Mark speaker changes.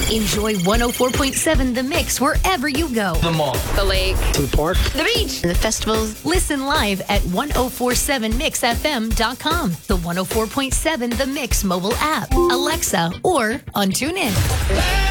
Speaker 1: Enjoy 104.7 The Mix wherever you go.
Speaker 2: The mall.
Speaker 3: The lake.
Speaker 4: To the park.
Speaker 3: The beach.
Speaker 1: The festivals. Listen live at 1047mixfm.com, the 104.7 The Mix mobile app, Alexa, or on TuneIn.